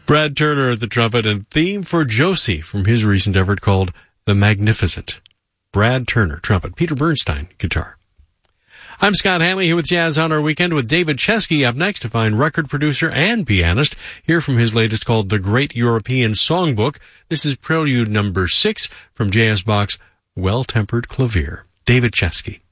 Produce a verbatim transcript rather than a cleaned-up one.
Brad Turner at the trumpet, and theme for Josie from his recent effort called The Magnificent. Brad Turner, trumpet. Peter Bernstein, guitar. I'm Scott Hanley here with Jazz on Our Weekend with David Chesky up next, to find record producer and pianist. Hear from his latest called The Great European Songbook. This is Prelude number six from J S Bach's Well-Tempered Clavier. David Chesky.